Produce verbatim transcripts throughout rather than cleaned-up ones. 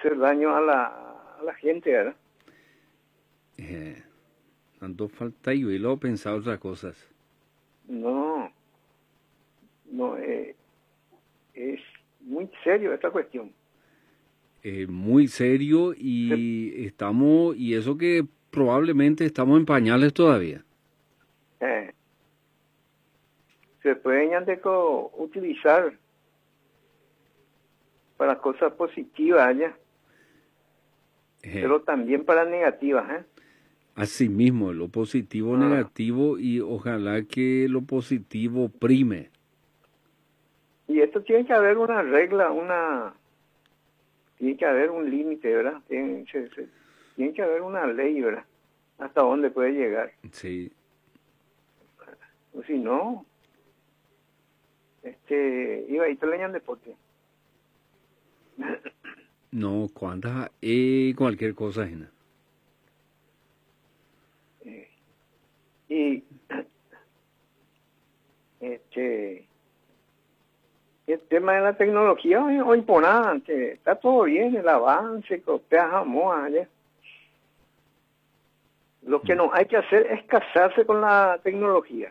hacer daño a la, a la gente, ¿verdad? Eh, tanto falta yo y luego pensar otras cosas. No, no, eh, es muy serio esta cuestión. Eh, muy serio y Se, estamos, y eso que probablemente estamos en pañales todavía. eh, se pueden Yandeco utilizar para cosas positivas ya, Eh, pero también para negativas, ¿eh? Así mismo, lo positivo, Ah, negativo, y ojalá que lo positivo prime. y esto tiene que haber una regla, una, tiene que haber un límite, ¿verdad? Tiene, se, se, tiene que haber una ley, ¿verdad? Hasta dónde puede llegar. Sí. O si no, este, iba a ir leñan deporte. No, cuántas, eh, cualquier cosa ajena. Eh, y este el tema de la tecnología hoy, hoy por nada, que está todo bien, el avance, copia jamón, ¿ya? Lo que no hay que hacer es casarse con la tecnología.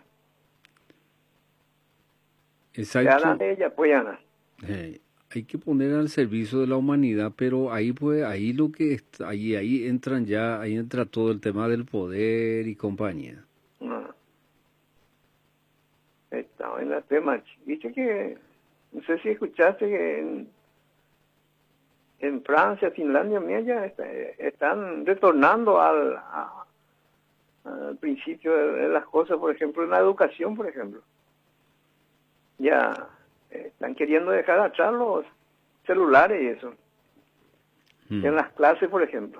Exacto. Ya la de ella, pues ya no. Eh, hay que poner al servicio de la humanidad, pero ahí pues, ahí lo que está, ahí, ahí entran ya, ahí entra todo el tema del poder y compañía. No. Está en el tema. Viste que, no sé si escuchaste que en, en Francia, Finlandia, mía, ya está, están retornando al, a, al principio de, de las cosas, por ejemplo, en la educación, por ejemplo. Ya eh, están queriendo dejar atrás los celulares y eso. Hmm. En las clases, por ejemplo.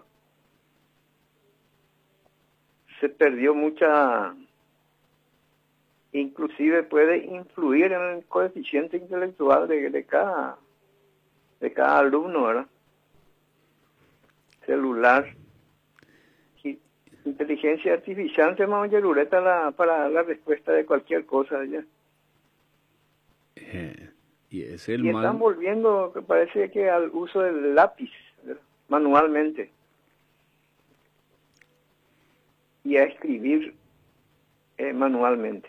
Se perdió mucha, inclusive puede influir en el coeficiente intelectual de, de cada de cada alumno, ¿verdad? Celular. Y inteligencia artificial se llama Yerureta la, para la respuesta de cualquier cosa ya. Eh, y es el Y mal. están volviendo, que parece que al uso del lápiz, ¿verdad? Manualmente. Y a escribir eh, manualmente.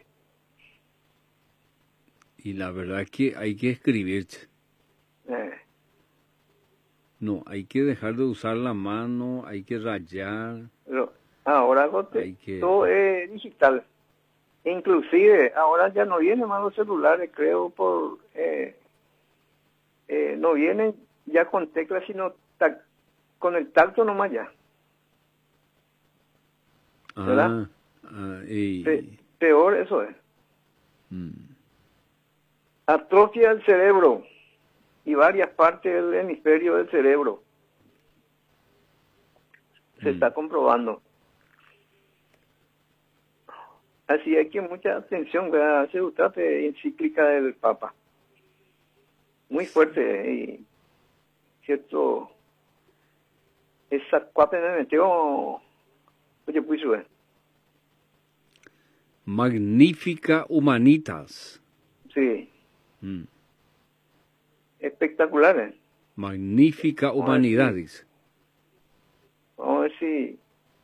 Y la verdad es que hay que escribir. Eh, No, hay que dejar de usar la mano, hay que rayar. pero ahora Hay que... todo es digital. Inclusive ahora ya no vienen más los celulares, creo, por eh, eh, no vienen ya con teclas, sino tac, con el tacto nomás ya. ¿Verdad? Ah, ah y... Pe peor eso es. Mm. Atrofia del cerebro y varias partes del hemisferio del cerebro. Se Mm. está comprobando. Así hay que mucha atención, ¿verdad? Se trata de encíclica del Papa. Muy fuerte y cierto. Esa cuapa me metió. Oye, pues sube. Magnífica Humanitas. Sí. Mm. Espectacular, ¿eh? Magnífica Vamos Humanidades. Vamos a ver si.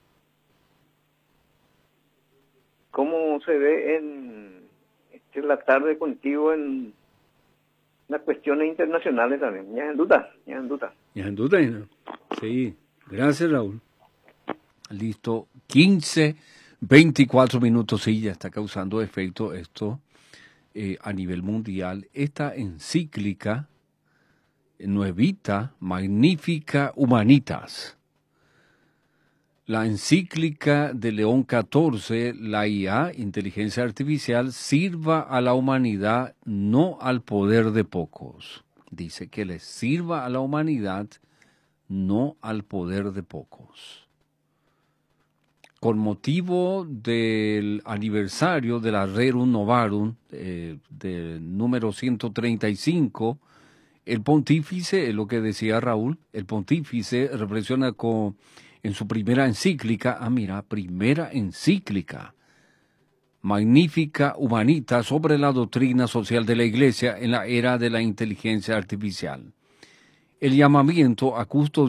¿Cómo se ve en este, la tarde contigo en las cuestiones internacionales también? Ya en duda, ya en duda. Ya en duda, ¿no? Sí. Gracias, Raúl. Listo. quince, veinticuatro minutos. Sí, ya está causando efecto esto eh, a nivel mundial. Esta encíclica nuevita, Magnífica Humanitas. La encíclica de León catorce, la I A, inteligencia artificial, sirva a la humanidad, no al poder de pocos. Dice que les sirva a la humanidad, no al poder de pocos. Con motivo del aniversario de la Rerum Novarum, eh, del número ciento treinta y cinco, el pontífice, es lo que decía Raúl, el pontífice reflexiona con... en su primera encíclica, ah mira, primera encíclica, Magnífica Humanitas, sobre la doctrina social de la Iglesia en la era de la inteligencia artificial. El llamamiento a custodiar